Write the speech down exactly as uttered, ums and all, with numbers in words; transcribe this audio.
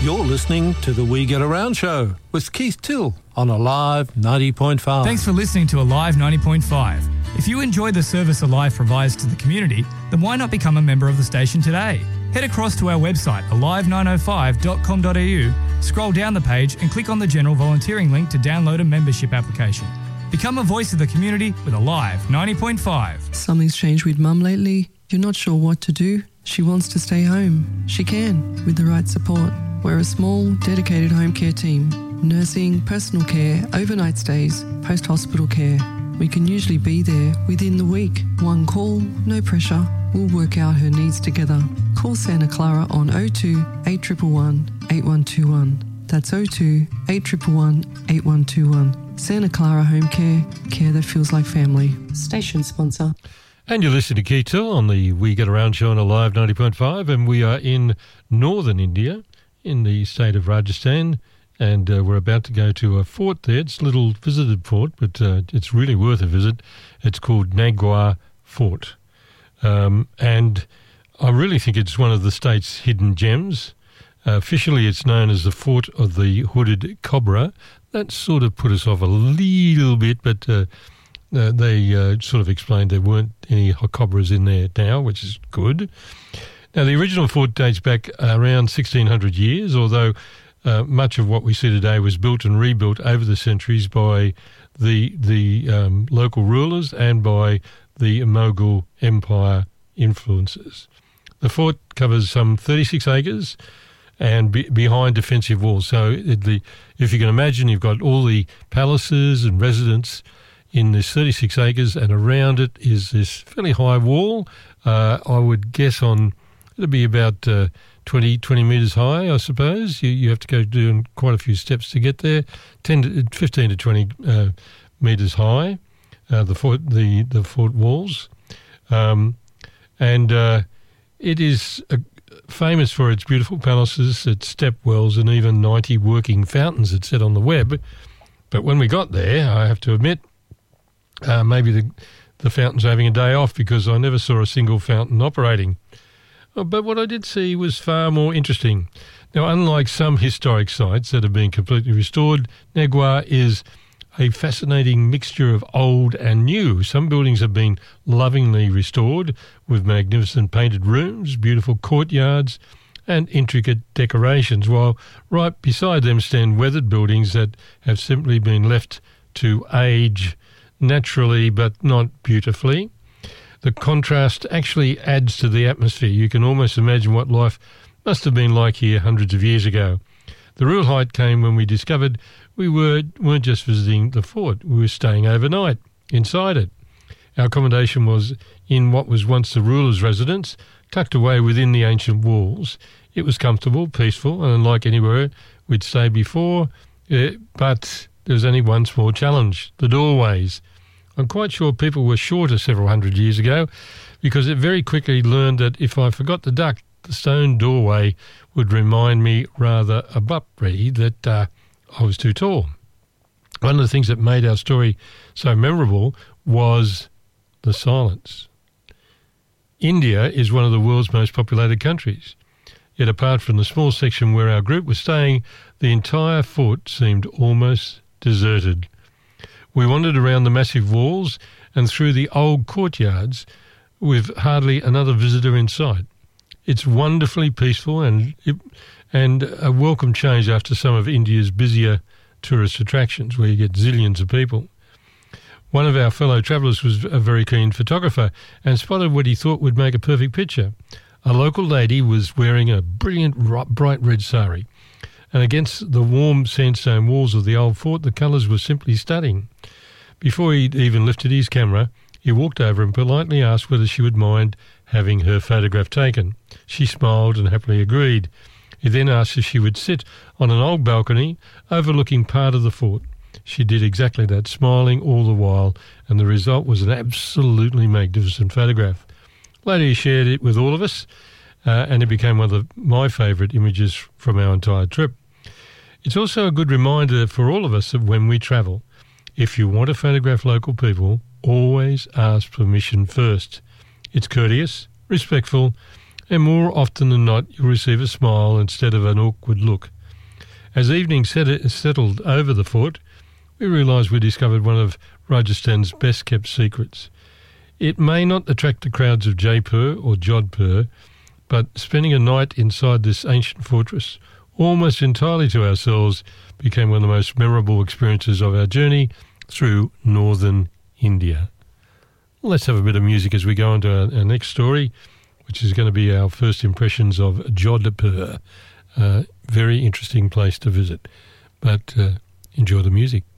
You're listening to the We Get Around Show with Keith Till on Alive ninety point five. Thanks for listening to Alive ninety point five. If you enjoy the service Alive provides to the community, then why not become a member of the station today? Head across to our website, alive nine oh five dot com dot a u, scroll down the page and click on the general volunteering link to download a membership application. Become a voice of the community with Alive ninety point five. Something's changed with Mum lately. You're not sure what to do. She wants to stay home. She can, with the right support. We're a small, dedicated home care team. Nursing, personal care, overnight stays, post-hospital care. We can usually be there within the week. One call, no pressure. We'll work out her needs together. Call Santa Clara on oh two, eight one one, eight one two one. That's oh two, eight one one, eight one two one. Santa Clara Home Care, care that feels like family. Station sponsor. And you're listening to Keith Till on the We Get Around show on Alive ninety point five, and we are in northern India, in the state of Rajasthan, and uh, we're about to go to a fort there. It's a little visited fort, but uh, it's really worth a visit. It's called Nagwar Fort, um, and I really think it's one of the state's hidden gems. Uh, officially, it's known as the Fort of the Hooded Cobra. That sort of put us off a little bit, but uh, uh, they uh, sort of explained there weren't any cobras in there now, which is good. Now, the original fort dates back around sixteen hundred years, although uh, much of what we see today was built and rebuilt over the centuries by the the um, local rulers and by the Mughal Empire influences. The fort covers some thirty-six acres and be, behind defensive walls. So it, the, if you can imagine, you've got all the palaces and residents in this thirty-six acres, and around it is this fairly high wall. Uh, I would guess on... It'll be about uh, twenty, twenty metres high, I suppose. You, you have to go doing quite a few steps to get there. ten to, fifteen to twenty uh, metres high, uh, the fort, the, the fort walls. Um, and uh, it is uh, famous for its beautiful palaces, its step wells, and even ninety working fountains, it said on the web. But when we got there, I have to admit, uh, maybe the, the fountains are having a day off, because I never saw a single fountain operating. But what I did see was far more interesting. Now, unlike some historic sites that have been completely restored, Nagwar is a fascinating mixture of old and new. Some buildings have been lovingly restored with magnificent painted rooms, beautiful courtyards, and intricate decorations, while right beside them stand weathered buildings that have simply been left to age naturally but not beautifully. The contrast actually adds to the atmosphere. You can almost imagine what life must have been like here hundreds of years ago. The real height came when we discovered we were, weren't just visiting the fort, we were staying overnight inside it. Our accommodation was in what was once the ruler's residence, tucked away within the ancient walls. It was comfortable, peaceful, and unlike anywhere we'd stayed before, uh, but there was only one small challenge: the doorways. I'm quite sure people were shorter several hundred years ago, because it very quickly learned that if I forgot the duck, the stone doorway would remind me rather abruptly that uh, I was too tall. One of the things that made our story so memorable was the silence. India is one of the world's most populated countries. Yet apart from the small section where our group was staying, the entire fort seemed almost deserted. We wandered around the massive walls and through the old courtyards with hardly another visitor in sight. It's wonderfully peaceful and and a welcome change after some of India's busier tourist attractions where you get zillions of people. One of our fellow travellers was a very keen photographer and spotted what he thought would make a perfect picture. A local lady was wearing a brilliant bright red sari, and against the warm sandstone walls of the old fort, the colours were simply stunning. Before he even lifted his camera, he walked over and politely asked whether she would mind having her photograph taken. She smiled and happily agreed. He then asked if she would sit on an old balcony overlooking part of the fort. She did exactly that, smiling all the while, and the result was an absolutely magnificent photograph. Later he shared it with all of us, uh, and it became one of my favourite images from our entire trip. It's also a good reminder for all of us that when we travel, if you want to photograph local people, always ask permission first. It's courteous, respectful, and more often than not you'll receive a smile instead of an awkward look. As evening set- settled over the fort, we realised we discovered one of Rajasthan's best-kept secrets. It may not attract the crowds of Jaipur or Jodhpur, but spending a night inside this ancient fortress, almost entirely to ourselves, became one of the most memorable experiences of our journey through northern India. Let's have a bit of music as we go on to our, our next story, which is going to be our first impressions of Jodhpur. Uh, very interesting place to visit, but uh, enjoy the music.